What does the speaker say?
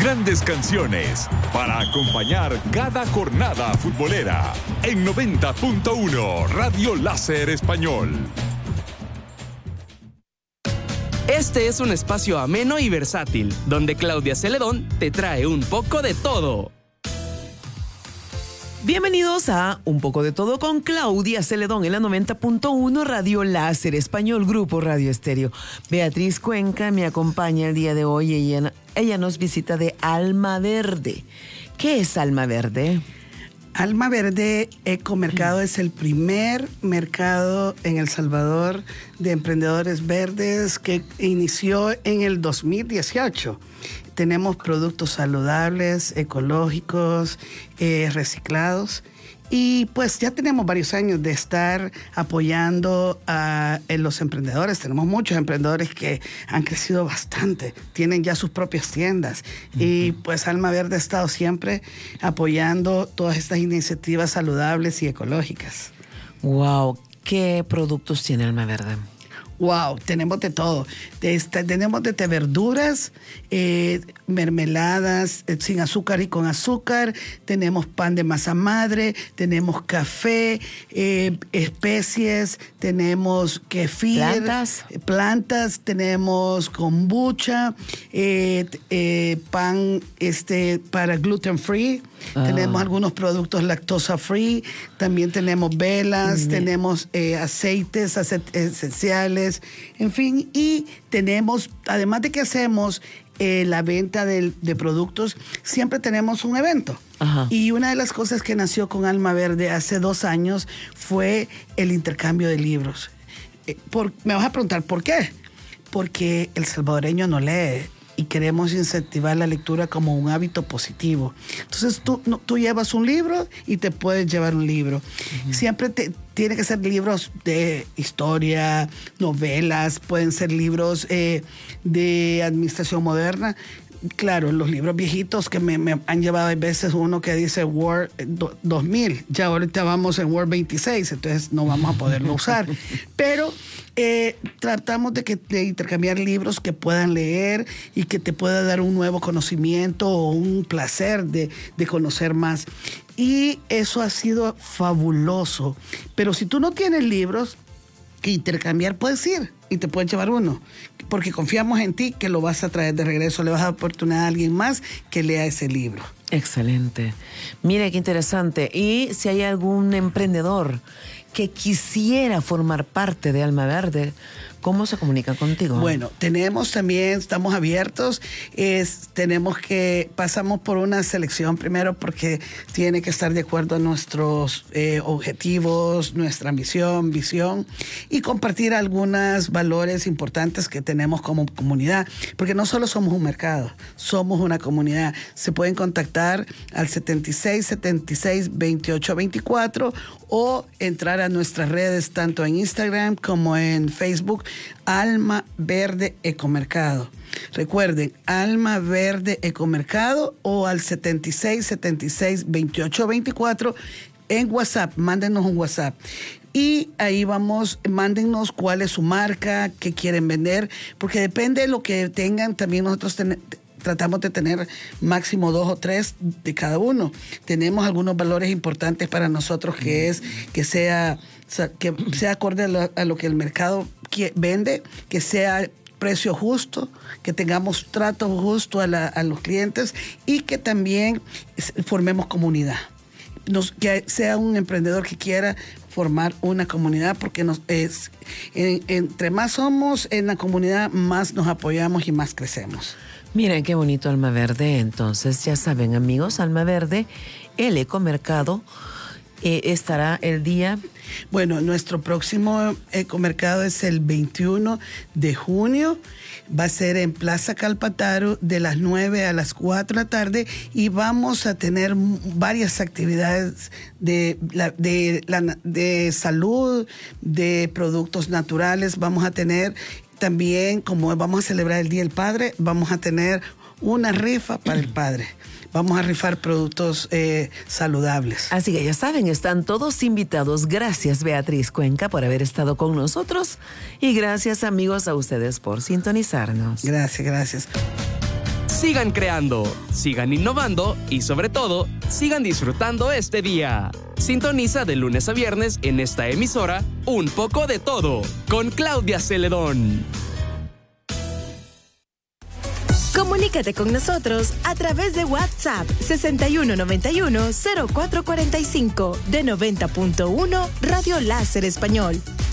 grandes canciones para acompañar cada jornada futbolera en 90.1 Radio Láser Español. Este es un espacio ameno y versátil, donde Claudia Celedón te trae un poco de todo. Bienvenidos a Un poco de todo con Claudia Celedón en la 90.1 Radio Láser Español, Grupo Radio Estéreo. Beatriz Cuenca me acompaña el día de hoy. Ella nos visita de Alma Verde. ¿Qué es Alma Verde? Alma Verde Ecomercado es el primer mercado en El Salvador de emprendedores verdes que inició en el 2018. Tenemos productos saludables, ecológicos, reciclados. Y pues ya tenemos varios años de estar apoyando a los emprendedores. Tenemos muchos emprendedores que han crecido bastante, tienen ya sus propias tiendas. Y pues Alma Verde ha estado siempre apoyando todas estas iniciativas saludables y ecológicas. Wow, ¿qué productos tiene Alma Verde? Wow, tenemos de todo. Tenemos desde verduras, mermeladas sin azúcar y con azúcar. Tenemos pan de masa madre, tenemos café, especies, tenemos kefir, plantas, tenemos kombucha, pan para gluten free. Tenemos algunos productos lactosa free. También tenemos velas, tenemos aceites esenciales. En fin, y tenemos, además de que hacemos la venta de productos, siempre tenemos un evento. Ajá. Y una de las cosas que nació con Alma Verde hace 2 años fue el intercambio de libros. Me vas a preguntar, ¿por qué? Porque el salvadoreño no lee y queremos incentivar la lectura como un hábito positivo. Entonces tú llevas un libro y te puedes llevar un libro. Uh-huh. Siempre tiene que ser libros de historia, novelas, pueden ser libros de administración moderna. Claro, los libros viejitos que me han llevado a veces uno que dice Word 2000, ya ahorita vamos en Word 26, entonces no vamos a poderlo usar. Pero tratamos de intercambiar libros que puedan leer y que te pueda dar un nuevo conocimiento o un placer de conocer más. Y eso ha sido fabuloso. Pero si tú no tienes libros que intercambiar, puedes ir y te puedes llevar uno, porque confiamos en ti que lo vas a traer de regreso, le vas a dar oportunidad a alguien más que lea ese libro. Excelente. Mire qué interesante. Y si hay algún emprendedor que quisiera formar parte de Alma Verde, ¿cómo se comunica contigo? Bueno, estamos abiertos. Pasamos por una selección primero porque tiene que estar de acuerdo a nuestros objetivos, nuestra misión, visión y compartir algunos valores importantes que tenemos como comunidad. Porque no solo somos un mercado, somos una comunidad. Se pueden contactar al 7676-2824 o entrar a nuestras redes tanto en Instagram como en Facebook, Alma Verde Ecomercado. Recuerden, Alma Verde Ecomercado o al 7676-2824 en WhatsApp. Mándenos un WhatsApp. Y ahí mándennos cuál es su marca, qué quieren vender, porque depende de lo que tengan, también nosotros tratamos de tener máximo 2 o 3 de cada uno. Tenemos algunos valores importantes para nosotros que es que sea acorde a lo que el mercado vende, que sea precio justo, que tengamos trato justo a los clientes y que también formemos comunidad. Que sea un emprendedor que quiera formar una comunidad, porque entre más somos en la comunidad, más nos apoyamos y más crecemos. Miren qué bonito Alma Verde. Entonces, ya saben, amigos, Alma Verde, el ecomercado, estará el día... Bueno, nuestro próximo ecomercado es el 21 de junio. Va a ser en Plaza Calpataro de las 9 a las 4 de la tarde y vamos a tener varias actividades de salud, de productos naturales. Vamos a tener también, como vamos a celebrar el Día del Padre, vamos a tener una rifa para el padre. Vamos a rifar productos saludables. Así que ya saben, están todos invitados. Gracias, Beatriz Cuenca, por haber estado con nosotros. Y gracias, amigos, a ustedes por sintonizarnos. Gracias. Sigan creando, sigan innovando y sobre todo, sigan disfrutando este día. Sintoniza de lunes a viernes en esta emisora Un poco de todo con Claudia Celedón. Comunícate con nosotros a través de WhatsApp 6191-0445 de 90.1 Radio Láser Español.